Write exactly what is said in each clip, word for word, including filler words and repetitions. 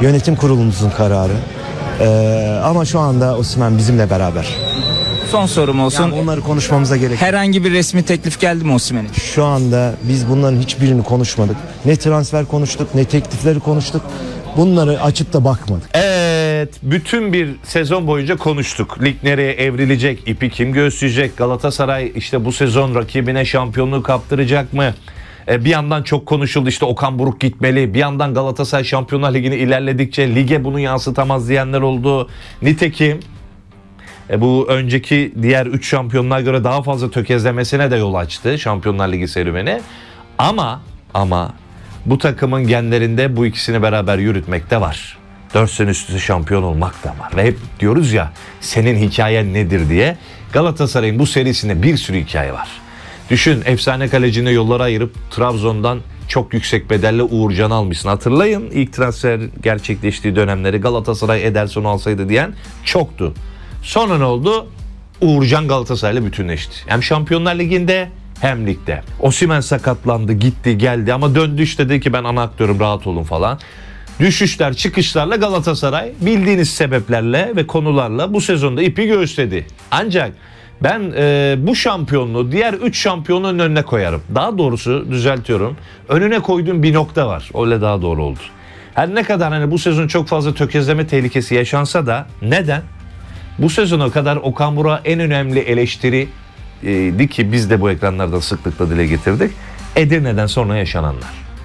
Yönetim kurulumuzun kararı. Ee, ama şu anda Osimhen bizimle beraber. Son sorum olsun. Yani onları konuşmamıza gerek yok. Herhangi bir resmi teklif geldi mi Osimhen'e? Şu anda biz bunların hiçbirini konuşmadık. Ne transfer konuştuk, ne teklifleri konuştuk. Bunları açıp da bakmadık. Evet, bütün bir sezon boyunca konuştuk. Lig nereye evrilecek, ipi kim göğüsleyecek, Galatasaray işte bu sezon rakibine şampiyonluğu kaptıracak mı? Bir yandan çok konuşuldu, işte Okan Buruk gitmeli. Bir yandan Galatasaray Şampiyonlar Ligi'ni ilerledikçe lige bunu yansıtamaz diyenler oldu. Nitekim e, bu önceki diğer üç şampiyonluğa göre daha fazla tökezlemesine de yol açtı Şampiyonlar Ligi serüveni. Ama ama bu takımın genlerinde bu ikisini beraber yürütmek de var. dört sene üst üste şampiyon olmak da var. Ve hep diyoruz ya, senin hikayen nedir diye. Galatasaray'ın bu serisinde bir sürü hikaye var. Düşün, efsane kalecine yollara ayırıp Trabzon'dan çok yüksek bedelle Uğurcan almışsın. Hatırlayın, ilk transfer gerçekleştiği dönemleri Galatasaray Ederson'u alsaydı diyen çoktu. Sonra ne oldu? Uğurcan Galatasaray'la bütünleşti. Hem Şampiyonlar Ligi'nde hem ligde. Osimhen sakatlandı, gitti, geldi ama döndü işte, dedi ki ben ana aktörüm, rahat olun falan. Düşüşler, çıkışlarla Galatasaray bildiğiniz sebeplerle ve konularla bu sezonda ipi göğüsledi. Ancak ben e, bu şampiyonluğu diğer üç şampiyonun önüne koyarım. Daha doğrusu düzeltiyorum. Önüne koyduğum bir nokta var. Öyle daha doğru oldu. Her ne kadar hani bu sezon çok fazla tökezleme tehlikesi yaşansa da, neden? Bu sezona kadar Okan Buruk'a en önemli eleştiri e, ki biz de bu ekranlardan sıklıkla dile getirdik. Edirne'den sonra yaşananlar.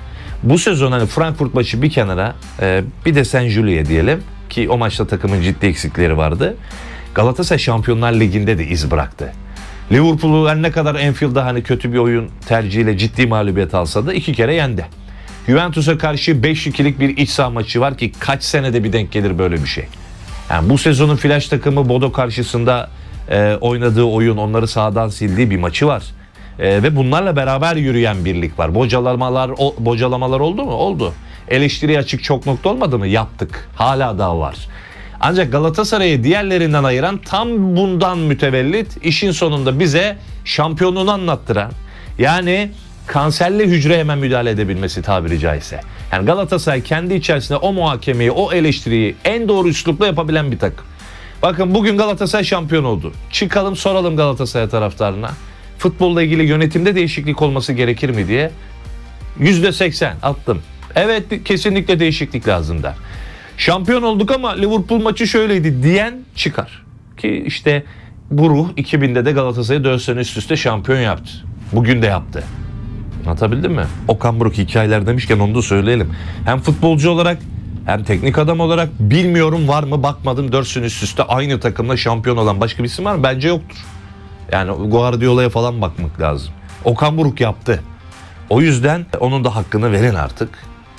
Bu sezon hani Frankfurt maçı bir kenara, e, bir de Saint-Gilloise diyelim ki o maçta takımın ciddi eksikleri vardı. Galatasaray Şampiyonlar Ligi'nde de iz bıraktı. Liverpool'u her ne kadar Anfield'da hani kötü bir oyun tercihiyle ciddi mağlubiyet alsa da iki kere yendi. Juventus'a karşı beş ikilik bir iç saha maçı var ki kaç senede bir denk gelir böyle bir şey. Yani bu sezonun flash takımı Bodo karşısında e, oynadığı oyun, onları sahadan sildiği bir maçı var. E, ve bunlarla beraber yürüyen birlik var. Bocalamalar, o, bocalamalar oldu mu? Oldu. Eleştiriye açık çok nokta olmadı mı? Yaptık. Hala daha var. Ancak Galatasaray'ı diğerlerinden ayıran tam bundan mütevellit, işin sonunda bize şampiyonluğunu anlattıran, yani kanserli hücre hemen müdahale edebilmesi tabiri caizse. Yani Galatasaray kendi içerisinde o muhakemeyi, o eleştiriyi en doğru üslupla yapabilen bir takım. Bakın bugün Galatasaray şampiyon oldu. Çıkalım soralım Galatasaray taraftarına. Futbolla ilgili yönetimde değişiklik olması gerekir mi diye. yüzde seksen attım. Evet, kesinlikle değişiklik lazım der. Şampiyon olduk ama Liverpool maçı şöyleydi diyen çıkar. Ki işte bu ruh iki binde de Galatasaray'ı dört sene üst üste şampiyon yaptı. Bugün de yaptı. Anlatabildim mi? Okan Buruk hikayeler demişken onu da söyleyelim. Hem futbolcu olarak hem teknik adam olarak bilmiyorum, var mı bakmadım, dört sene üst üste aynı takımla şampiyon olan başka bir isim var mı? Bence yoktur. Yani Guardiola'ya falan bakmak lazım. Okan Buruk yaptı. O yüzden onun da hakkını verin artık.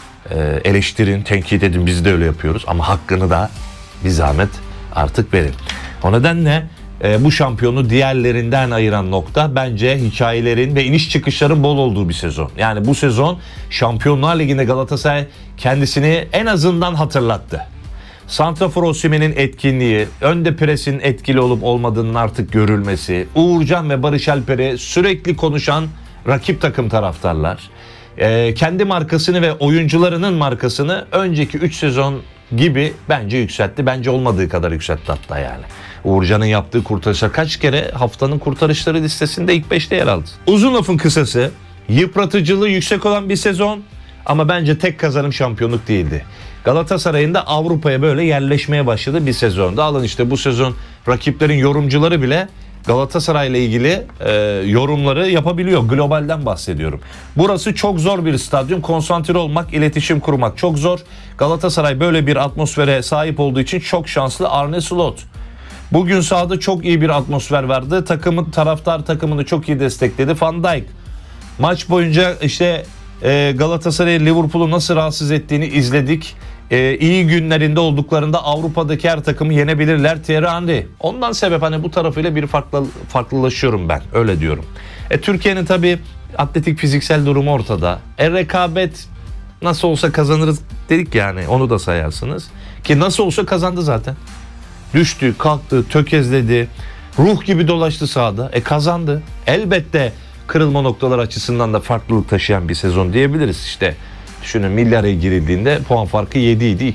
Ee, eleştirin, tenkit edin, biz de öyle yapıyoruz ama hakkını da bir zahmet artık verin. O nedenle e, bu şampiyonu diğerlerinden ayıran nokta bence hikayelerin ve iniş çıkışların bol olduğu bir sezon. Yani bu sezon Şampiyonlar Ligi'nde Galatasaray kendisini en azından hatırlattı. Santrafor Osimhen'in etkinliği, önde presin etkili olup olmadığının artık görülmesi, Uğurcan ve Barış Alper'i sürekli konuşan rakip takım taraftarlar, Ee, kendi markasını ve oyuncularının markasını önceki üç sezon gibi bence yükseltti. Bence olmadığı kadar yükseltti hatta yani. Uğurcan'ın yaptığı kurtarışlar kaç kere haftanın kurtarışları listesinde ilk beşte yer aldı. Uzun lafın kısası, yıpratıcılığı yüksek olan bir sezon ama bence tek kazanım şampiyonluk değildi. Galatasaray'ın da Avrupa'ya böyle yerleşmeye başladığı bir sezonda. Alın işte bu sezon rakiplerin yorumcuları bile Galatasaray ile ilgili e, yorumları yapabiliyor. Globalden bahsediyorum. Burası çok zor bir stadyum. Konsantre olmak, iletişim kurmak çok zor. Galatasaray böyle bir atmosfere sahip olduğu için çok şanslı. Arne Slot bugün sahada çok iyi bir atmosfer vardı. Takımın, taraftar takımını çok iyi destekledi. Van Dijk maç boyunca işte e, Galatasaray'ı, Liverpool'u nasıl rahatsız ettiğini izledik. Ee, iyi günlerinde olduklarında Avrupa'daki her takımı yenebilirler. Thierry Henry. Ondan sebep hani bu tarafıyla bir farklı farklılaşıyorum ben. Öyle diyorum. E, Türkiye'nin tabii atletik fiziksel durumu ortada. E, rekabet nasıl olsa kazanırız dedik yani. Onu da sayarsınız. Ki nasıl olsa kazandı zaten. Düştü, kalktı, tökezledi. Ruh gibi dolaştı sahada. E kazandı. Elbette kırılma noktalar açısından da farklılık taşıyan bir sezon diyebiliriz işte. Düşünün, milyara girildiğinde puan farkı yedi idi.